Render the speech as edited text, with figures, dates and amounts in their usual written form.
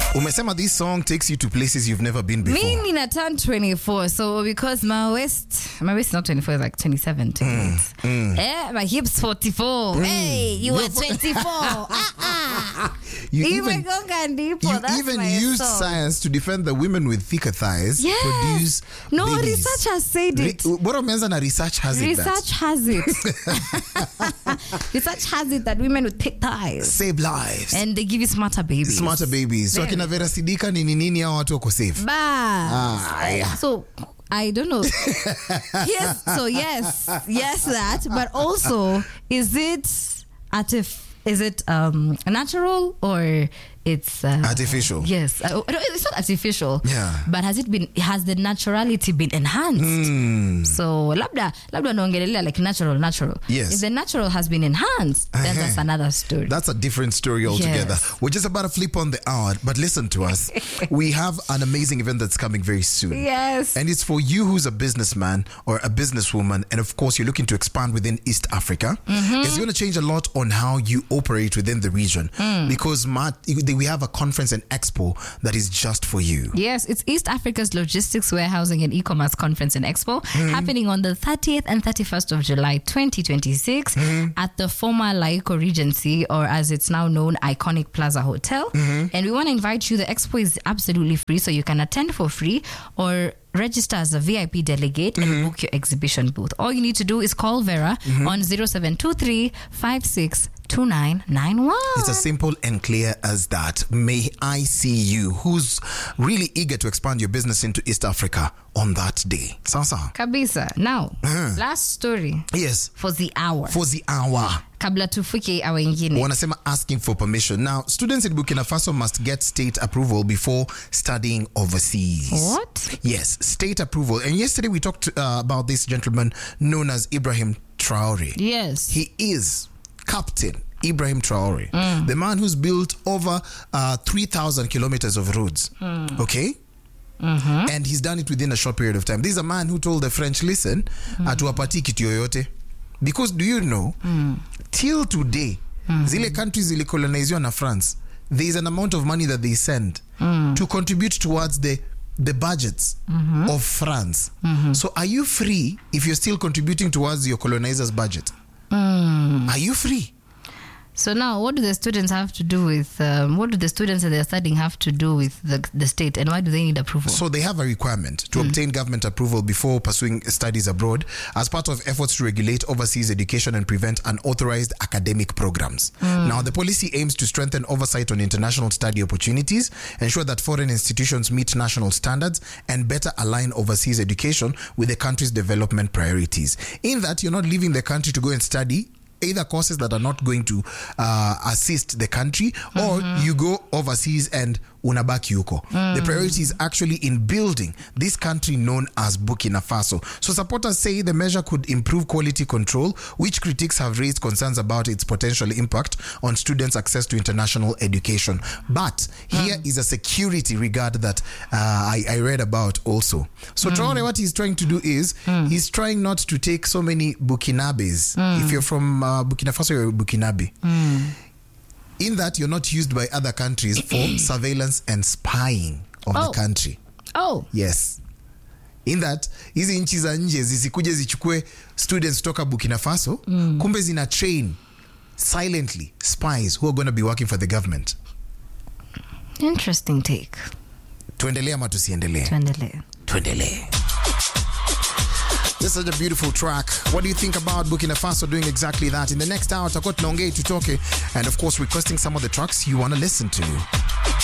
Umesema this song takes you to places you've never been before. Me nina turn 24, so because my waist is not 24, it's like 27. My hips 44. Hey, you were 24. You even used science to defend the women with thicker thighs. Yes. Produce no, babies. research has said it. Research has it. Research has it. Research has it that women with thick thighs save lives. and they give you smarter babies. Smarter babies. So akina Vera Sidika ni nini hao watu wako safe? Yeah. So I don't know. Yes, that. But also, is it natural or it's artificial? Yes, it's not artificial. Yeah. But has the naturality been enhanced? So labda naongelelea like natural. Yes. If the natural has been enhanced, then that's another story. That's a different story altogether. Yes. We're just about to flip on the hour, but listen to us. We have an amazing event that's coming very soon. Yes. And it's for you who's a businessman or a businesswoman, and of course you're looking to expand within East Africa. It's going to change a lot on how you operate within the region because we have a conference and expo that is just for you. Yes, it's East Africa's Logistics, Warehousing and E-commerce Conference and Expo happening on the 30th and 31st of July 2026 at the former Laiko Regency, or as it's now known, Iconic Plaza Hotel. And we want to invite you. The expo is absolutely free, so you can attend for free or register as a VIP delegate and book your exhibition booth. All you need to do is call Vera on 0723 56 2991. It's as simple and clear as that. May I see you who's really eager to expand your business into East Africa on that day. Sasa. Kabisa. Now, last story. Yes. For the hour. Kabla tufike hour ingine. Wanasema asking for permission. Now, students in Burkina Faso must get state approval before studying overseas. What? Yes, state approval. And yesterday we talked about this gentleman known as Ibrahim Traore. Yes. He is Captain Ibrahim Traore, the man who's built over 3,000 kilometers of roads. Okay? And he's done it within a short period of time. This is a man who told the French, listen, atuwapati kitu yoyote. Because do you know, till today, zile countries zilikoloniziwa na France, there is an amount of money that they send to contribute towards the budgets of France. So are you free if you're still contributing towards your colonizer's budget? Are you free? So now, what do the students have to do with, what do the students that they're studying have to do with the state, and why do they need approval? So they have a requirement to obtain government approval before pursuing studies abroad as part of efforts to regulate overseas education and prevent unauthorized academic programs. Now, the policy aims to strengthen oversight on international study opportunities, ensure that foreign institutions meet national standards, and better align overseas education with the country's development priorities. In that, you're not leaving the country to go and study either courses that are not going to assist the country, or you go overseas and unabaki huko. The priority is actually in building this country known as Burkina Faso. So supporters say the measure could improve quality control, which critics have raised concerns about its potential impact on students' access to international education. But here is a security regard that I read about also. So Traore, what he's trying to do is he's trying not to take so many Burkinabes. If you're from Burkina Faso, you're a Burkinabe. In that you're not used by other countries for surveillance and spying of the country. Oh. Yes. In that, hizi nchi za nje zisikuje zichukue students toka Burkina Faso, kumbe zina train silently spies who are going to be working for the government. Interesting take. Tuendelee ama tusiendelee? Tuendelee. This is such a beautiful track. What do you think about Burkina Faso doing exactly that? In the next hour, tutakuwa tunaongea tutoke, and of course requesting some of the tracks you want to listen to.